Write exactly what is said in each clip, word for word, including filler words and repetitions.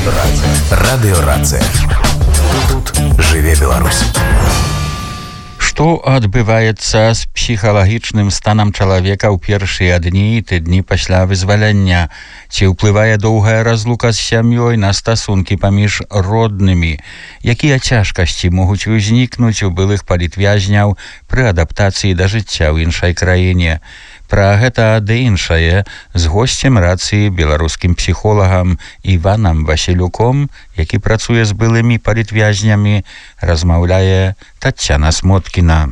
Радыёрацыя. Тут жыве Беларусь. Што адбываецца з псіхалагічным станам чалавека ў першыя дні і тыдні пасля вызвалення? Ці ўплывае доўгая разлука з сям'ёй на стасункі паміж роднымі? Якія цяжкасці могуць узнікнуць у былых палітвязняў пры адаптацыі да жыцця ў іншай краіне? Пра гэта ды іншае з госцем рацыі, беларускім псіхолагам Іванам Васілюком, які працуе з былымі палітвязнямі, размаўляе Таццяна Смоткіна.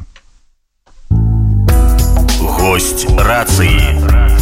Гость рацыі.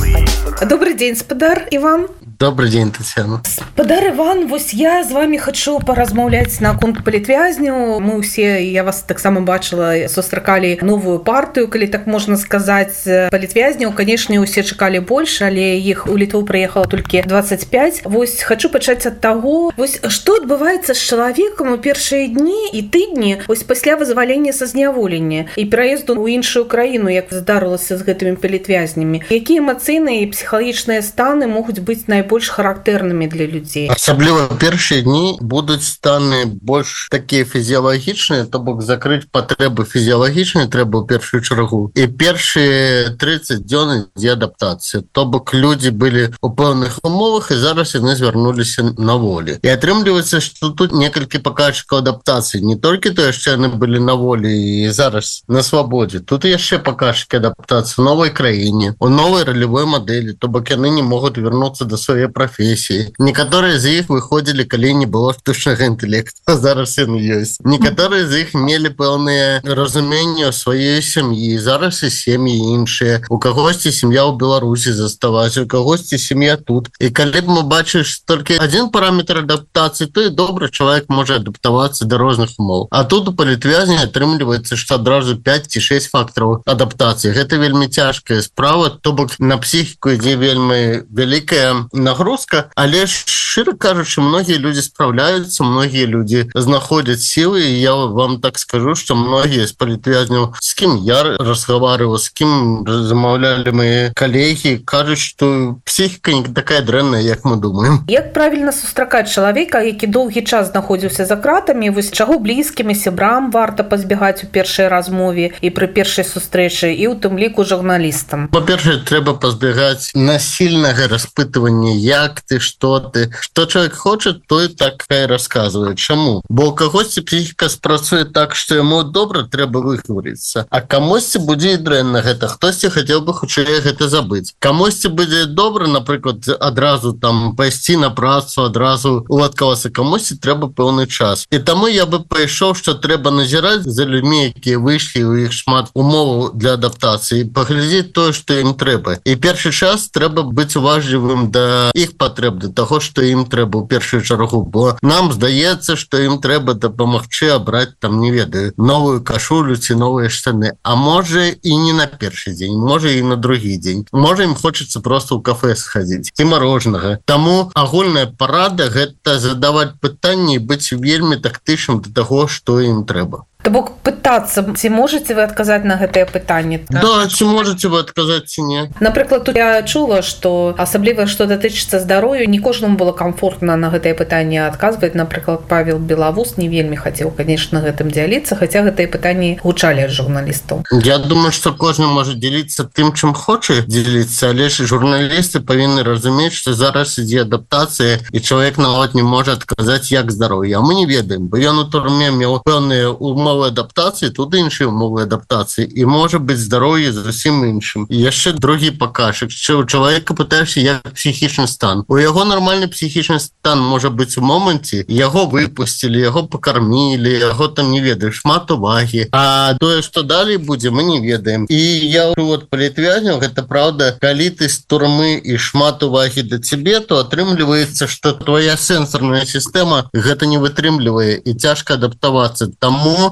Добрый день, спадар Иван. Добрый день, Татьяна. Спадар Иван, вось я з вами хочу паразмаўляць наконт палітвязняў. Мы ўсе, я вас таксама бачыла, сустракалі новую партыю, калі так можна сказаць, палітвязняў. Канешне, усе чакалі больш, але іх у Літву прыехала толькі двадцать пять. Вось хочу пачаць ад таго, вось што адбываецца з чалавекам у першыя дні і тыдні, вось пасля вызвалення са зняволення і пераезду ў іншую краіну, як здарылася з гэтымі палітвязнямі. Якія эмацыйныя і псіхалагічныя станы могуць быць найбольш больш характэрнымі для людзей? Асабліва першыя дні будуць станы больш такія фізіялагічныя, то бок закрыць патрэбы фізіялагічныя трэба ў першую чаргу. І першыя тридцать дзён ідзе адаптацыя. То бок людзі былі ў пэўных умовах і зараз яны звярнуліся на волі. І атрымліваецца, што тут некалькі паказчыкаў адаптацыі. Не толькі тое, што яны былі на волі і зараз на свабодзе. Тут яшчэ паказчыкі адаптацыі ў новай краіне, у новай ролевой мадэлі, то бок яны не могуць вярнуцца да сваёй прафесіі. Некаторыя з іх выходзілі, калі не было штучнага інтэлекту, зараз ён ёсць. Некаторыя з іх мелі пэўныя разуменні ў сваёй сям'і, зараз і сем'і іншыя. У кагосьці сям'я ў Беларусі заставаць, у кагосьці сям'я тут. І калі б мы бачыш толькі адзін параметр адаптацыі, то і добра чалавек можа адаптавацца да розных умоў. А тут у палітвязні атрымліваецца, што адразу пять ці шесть фактараў адаптацыі. Гэта вельмі цяжкая справа, то бок на псіхіку ідзе вельмі вялікая нагрузка, але шчыра кажучы, многія людзі спраўляюцца, многія людзі знаходзяць сілы, і я вам так скажу, што многія з палітвязняў, з кім я разгаварываў, з кім замаўлялі мае калегі, кажуць, што псіхіка не такая дрэнная, як мы думаем. Як правільна сустракаць чалавека, які доўгі час знаходзіўся за кратамі, вось чаго блізкім і сябрам варта пазбягаць у першай размове і пры першай сустрэчы, і ў тым ліку журналістам? Па-першае, трэба пазбягаць насільнага распытывання, як ты, што ты. Што чалавек хоча, той так і расказвае. Чаму? Бо ў кагосьці псіхіка спрацуе так, што яму добра, трэба выгаварыцца. А камусьці будзе і дрэнна гэта. Хтосьці хацеў бы хутчэй гэта забыць. Камусьці будзе добра, напрыклад, адразу там пайсці на працу, адразу уладкавацца. Камусьці трэба пэўны час. І таму я бы пайшоў, што трэба назіраць за людзьмі, якія выйшлі, у іх шмат умоваў для адаптацыі, паглядзець тое, што ім трэба. І першы час трэба быць уважлівым да іх патрэб, да таго, што ім трэба ў першую чаргу, бо нам здаецца, што ім трэба дапамагчы абраць, там, не ведаю, новую кашулю ці новыя штаны. А можа і не на першы дзень, можа і на другі дзень. Можа ім хочацца проста ў кафэ схадзіць, ці марожнага. Таму агульная парада – гэта задаваць пытанні і быць вельмі тактычным да таго, што ім трэба. То бок пытацца, ці можаце вы адказаць на гэтае пытанне? Да, ці можаце вы адказаць, ці не? Напрыклад, тут я чула, што асабліва, што датычыцца здароўя, не кожнаму было камфортна на гэтае пытанне адказваць. Напрыклад, Павел Белавус не вельмі хацеў, конечно, гэтым дзяліцца, хаця гэтыя пытанні гучалі ад журналістаў. Я думаю, што кожны можа дзяліцца тым, чым хоча дзеліцца, але ж журналісты павінны разумець, што зараз ідзе адаптацыя, і чалавек нават не можа адказаць, як здароўе. А мы не ведаем, бо ён у турме меў пэўныя умовы адаптацыі, тут іншыя умовы адаптацыі, і можа быць здароўе зусім іншым. І яшчэ другі паказчык, што у чалавека пытаешся, як псіхічны стан. У яго нармальны псіхічны стан можа быць у моманце, яго выпусцілі, яго пакармілі, яго там, не ведаю, шмат увагі. А тое, што далей будзе, мы не ведаем. І я от палітвязняў, гэта праўда, калі ты з турмы і шмат увагі для цябе, то атрымліваецца, што твоя сэнсорная сістэма гэта не вытрымлівае і цяжка адаптавацца. Таму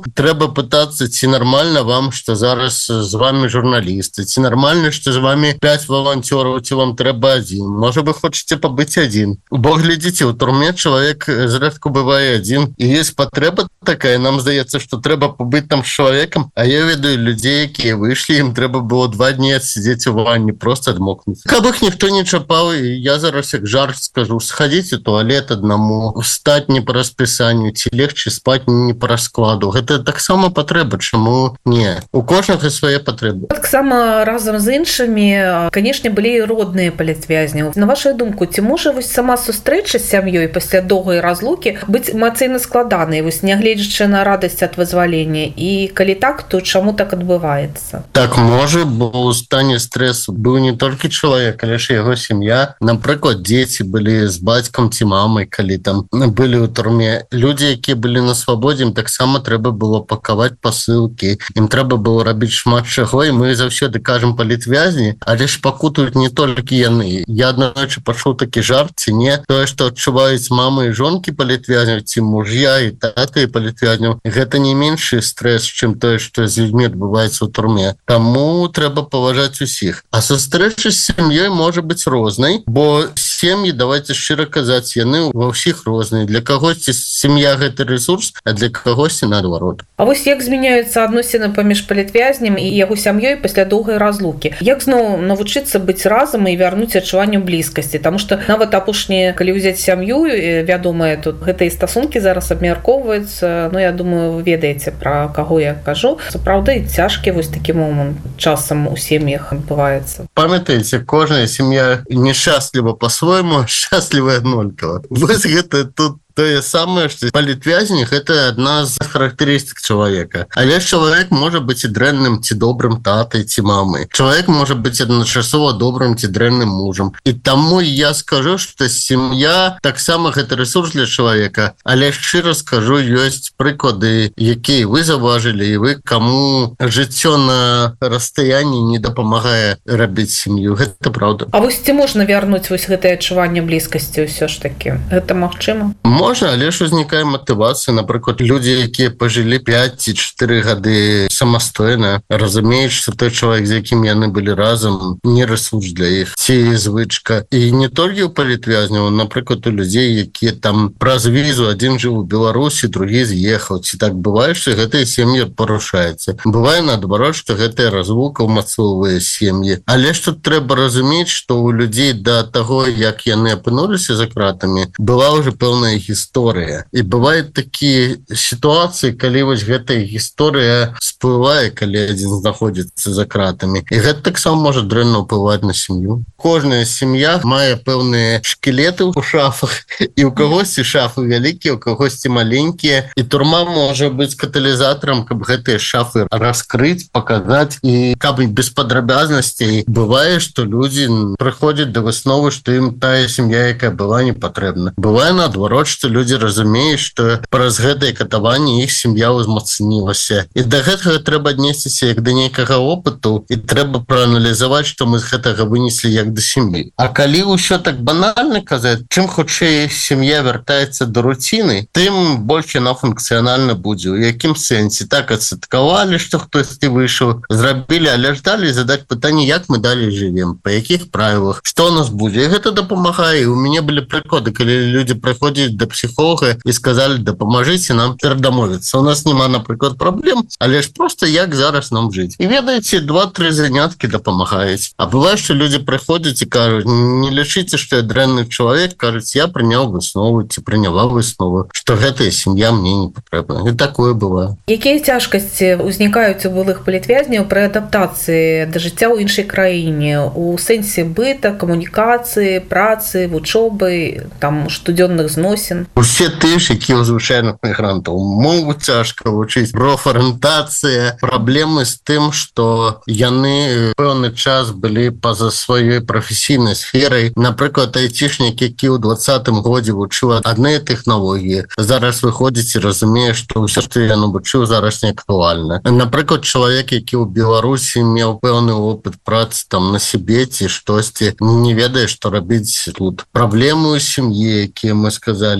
трэба пытацца, ці нармальна вам, што зараз з вами журналісты, ці нармальна, што з вами пяць валанцёраў, ці вам трэба адзін. Можа, вы хочаце пабыць адзін. Бо глядзіце, у турме чалавек зрэдку бывае адзін, і ёсць патрэба такая, нам здаецца, што трэба пабыць там з чалавекам, а я ведаю людзей, якія выйшлі, ім трэба было два дні сидзець у ванне, просто адмокнуць. Каб іх ніхто не чапаў, я зараз як жарт скажу, схадзіць у туалет аднаму, встаць не па распісанню, ці легче спаць не па раскладу. Гэта таксама патрэба, чаму не? У кожнага свае патрэбы. Таксама разам з іншымі, канешне, былі і родныя палітвязняў. На вашу думку, ці можа вось сама сустрэча з сям'ёй пасля доўгай разлукі быць эмацыйна складанай, вось нягледзячы на радасць ад вызвалення? І калі так, то чаму так адбываецца? Так можа, бо ў стане стрэсу быў не толькі чалавек, але ж яго сям'я. Напрыклад, дзеці былі з бацькам ці мамай, калі там былі ў турме. Людзі, якія былі на свабодзе, ім таксама трэба было пакаваць пасылкі, ім трэба было рабіць шмат чаго, і мы заўсёды кажам палітвязні, але ж пакутуюць не толькі яны. Я аднойчы пачуў такі жарт, ці не, тое, што адчуваюць мамы і жонкі палітвязняў, ці муж'я і таты палітвязняў, гэта не меншы стрэс, чым тое, што з людзьмі адбываецца ў турме. Таму трэба паважаць усіх. А сустрэча з сям'ёй можа быць рознай, бо сем'і, давайте шчыра казаць, яны ва ўсіх розныя. Для кагосьці сям'я гэта рэсурс, а для кагосьці наадварот. А вось як змяняюцца адносіны паміж палітвязнем і яго сям'ёй пасля доўгай разлукі? Як зноў навучыцца быць разам і вярнуць адчуванню блізкасці? Таму што нават апошнія, калі ўзяць сям'ю, вядома, тут гэтыя стасункі зараз абмяркоўваюцца, ну, я думаю, вы ведаеце, пра каго я кажу. Сапраўды цяжкі вось такі момант часам у сем'ях адбываецца. Памятаеце, кожная сям'я нешчасліва па-свойму, шчаслівая аднолькава. Вось гэта тут тое самае, што палітвязень – гэта адна з характарыстык чалавека. Але чалавек можа быць і дрэнным ці добрым татай ці мамай. Чалавек можа быць адначасова добрым ці дрэнным мужам. І таму я скажу, што сям'я таксама гэта рэсурс для чалавека. Але шчыра скажу, ёсць прыклады, якія вы заўважылі, і вы, каму жыццё на расстаянні не дапамагае рабіць сям'ю. Гэта праўда. А вось ці можна вярнуць вось гэтае адчуванне блізкасці ўсё ж такі? Гэта магчыма? Можна, але ж узнікае матывацыя. Напрыклад, людзі, якія пажылі пяць ці чатыры гады самастойна, разумеюць, што той чалавек, з якім яны былі разам, не рэсурс для іх, ці звычка. І не толькі ў палітвязняў, напрыклад, у людзей, якія там праз візу, адзін жыў у Беларусі, другі з'ехаў. Ці так бывае, што гэтая сем'я парушаецца. Бывае наадварот, што гэтая разлука ўмацоўвае сем'і. Але ж тут трэба разумець, што ў людзей да таго, як яны апынуліся за кратамі, была ўжо пэўная гісторыя. І бываюць такія сітуацыі, калі вось гэтая гісторыя сплывае, калі адзін знаходзіцца за кратамі. І гэта таксама можа дрэнна ўплываць на сям'ю. Кожная сям'я мае пэўныя шкілеты ў шафах, і ў кагосьці шафы вялікія, у кагосьці маленькія. І турма можа быць каталізатарам, каб гэтыя шафы раскрыць, паказаць. І каб без падрабязнасцей бывае, што людзі прыходзяць да высновы, што ім тая сям'я, якая была, не патрэбна. Бывае наадварот, што людзі разумеюць, што праз гэтае катаванне іх сям'я ўзмацнілася. І да гэтага трэба аднесціся як да нейкага опыту, і трэба прааналізаваць, што мы з гэтага вынеслі як да сям'і. А калі ўсё так банальна казаць, чым хутчэй сям'я вяртаецца да руціны, тым больш яна функцыянальна будзе. У якім сэнсе? Так адсвяткавалі, што хтосьці выйшаў, зрабілі, але ж далі задаць пытанне, як мы далей жывем, па якіх правілах, што ў нас будзе. І гэта дапамагае. У мяне былі прыклады, калі людзі прыходзяць да псіхолога і сказалі, дапамажыце нам перадамовіцца. У нас няма, напрыклад, праблем, але ж проста як зараз нам жыць. І ведаеце, два-тры заняткі дапамагаюць. А бывае, што людзі прыходзяць і кажуць, не лічыце, што я дрэнны чалавек, кажуць, я прыняў выснову ці прыняла выснову, што гэтая сям'я мне не патрэбна. І такое бывае. Якія цяжкасці ўзнікаюць у былых палітвязняў пры адаптацыі да жыцця ў іншай краіне, у сэнсе быта, камунікацыі, працы, вучобы, там штодзённых зносін? Усе тыя ж, якія ў звычайных мігрантаў. Мову цяжка вучыць, профарыентацыя, праблемы з тым, што яны пэўны час былі па-за сваёй прафесійнай сферай. Напрыклад, айцішнік, які ў двадцатым годзе вучыў адныя тэхналогіі, зараз выходзіць і разумее, што ўсё, што ён вучыў, зараз не актуальна. Напрыклад, чалавек, які ў Беларусі меў пэўны опыт працы там на сябе ці штосьці, не ведае, што рабіць тут. Праблемы ў сям'і, якія мы сказалі,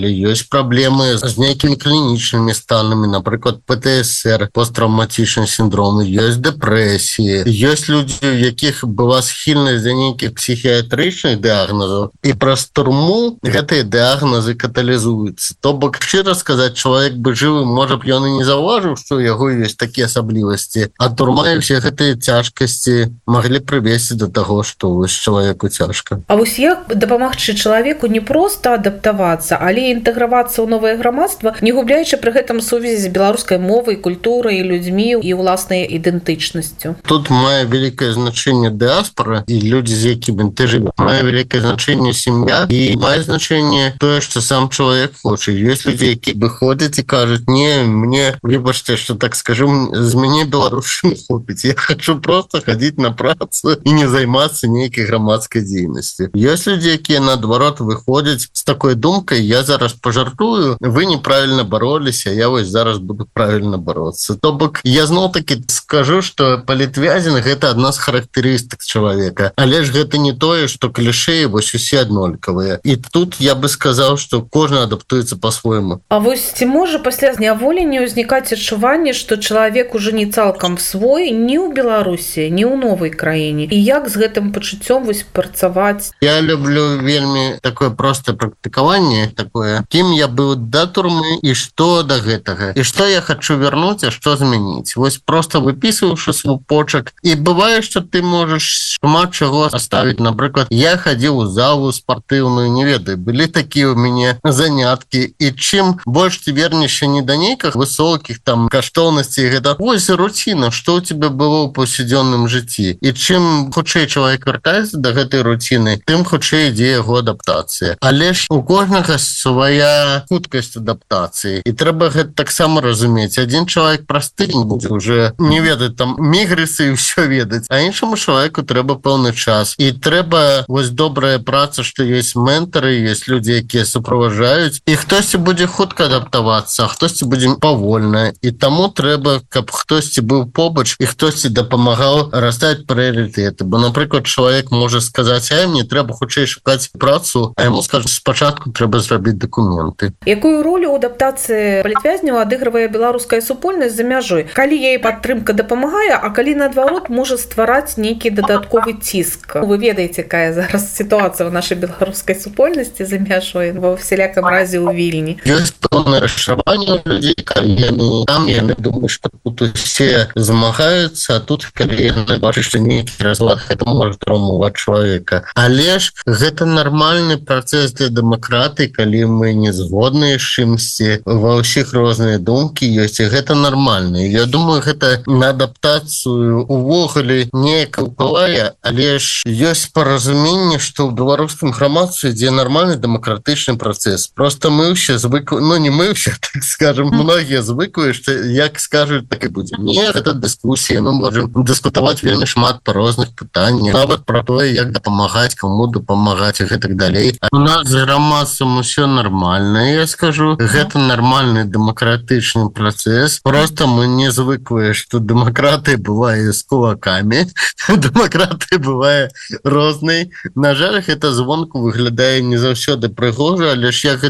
але ёсць праблемы з нейкімі клінічнымі станамі, напрыклад, пэ тэ эс эр, посттравматычны сіндром, ёсць дэпрэсіі, ёсць людзі, у якіх была схільнасць да нейкіх псіхіятрычных дыягназаў, і праз турму гэтыя дыягназы каталізуюцца. То бок, шчыра сказаць, чалавек бы жывы, можа б ён і не заўважыў, што ў яго ёсць такія асаблівасці, а турма і ўсе гэтыя цяжкасці маглі прывесці да таго, што вось чалавеку цяжка. А вось як дапамагчы чалавеку не проста адаптавацца, але інтэгравацца ў новае грамадства, не губляючы пры гэтым сувязі з беларускай мовай, культурай, людзьмі і ўласнай ідэнтычнасцю? Тут мае вялікае значэнне дыаспора і людзі, з якімі ты жывеш. Мае вялікае значэнне сям'я і мае значэнне тое, што сам чалавек хоча. Ёсць людзі, які выходзяць і кажуць: не, мне, выбачце, што так скажу, з мяне беларушчыны хопіць. Я хочу просто хадзіць на працу і не займацца нейкай грамадскай дзейнасці. Ёсць людзі, якія наадварот выходзяць з такой думкай: я зараз пажартую, вы неправільна бароліся, я вось зараз буду правільна бароцца. То бок, я зноў-такі скажу, што палітвязень — гэта адна з характарыстык чалавека, але ж гэта не тое, што клішэі вось усе аднолькавыя. І тут я бы сказаў, што кожны адаптуецца па-свойму. А вось ці можа пасля зняволення ўзнікаць адчуванне, што чалавек ужо не цалкам свой ні ў Беларусі, ні ў новай краіне? І як з гэтым пачуццём вось працаваць? Я люблю вельмі такое простае практыкаванне, такое: кім я быў да турмы і што да гэтага, і што я хочу вернуць, а што змяніць. Вось просто выпісваўшы свой почак. І бывае, што ты можаш шмат чаго оставіць. Напрыклад, я хадзіў у залу спартыўную, не ведаю, былі такія ў мяне заняткі, і чым больш ты вернешся не да нейкіх высокіх там каштоўнасцей, гэта вось руціна, што ў тебе было ў паўсядзённым жыцці. І чым хутчэй чалавек вяртаецца да гэтай руціны, тым хутчэй ідзе яго адаптацыя. Але ж у кожнага свая хуткасць адаптацыі, і трэба гэта таксама разумець. Адзін чалавек праз тыдзень будзе уже не ведаць там мігрысы і ўсё ведаць, а іншаму чалавеку трэба пэўны час. І трэба вось добрая праца, што ёсць ментары, ёсць людзі, якія суправаджаюць, і хтосьці будзе хутка адаптавацца, а хтосьці будзе павольна. І таму трэба, каб хтосьці быў побач і хтосьці дапамагаў расставіць прыярытэты. Бо, напрыклад, чалавек можа сказаць: а мне трэба хутчэй шукаць працу, а яму скажуць: спачатку трэба зрабіць дакументы. Якую ролю ў адаптацыі палітвязняў адыгрывае беларуская супольнасць за мяжой? Калі яе падтрымка дапамагае, а калі наадварот можа ствараць нейкі дадатковы ціск? Вы ведаеце, якая зараз сітуацыя ў нашай беларускай супольнасці за мяжой, ва ўсялякам разе ў Вільні? Ёсць пэўнае расчараванне ў людзей, калі яны там, яны думаюць, што тут усе змагаюцца, а тут, калі яны бачаць, што нейкі разлад, гэта можа траўмаваць чалавека. Але ж гэта нармальны працэс для дэмакратыі, калі мы не згодныя з чымсьці, ва ўсіх розныя думкі ёсць, і гэта нармальна. Я думаю, гэта на адаптацыю увогуле неяк ўплывае, але ж ёсць паразуменне, што ў беларускім грамадстве ідзе нармальны дэмакратычны працэс. Просто мы ўсе звыклі, ну не мы ўсе, так скажем, многія звыклі, што як скажуць, так і будзе. Не, гэта дыскусія, мы можам дыскутаваць вельмі шмат па розных пытаннях, нават пра тое, як дапамагаць, каму дапамагаць і гэтак далей. А у нас з грамадствам усё нармальна, я скажу, гэта нармальны дэмакратычны працэс. Просто мы не звыклі, што дэмакратыя бывае з кулакамі, дэмакратыя бывае рознай. На жаль, гэта звонку выглядае не заўсёды прыгожа, але ж я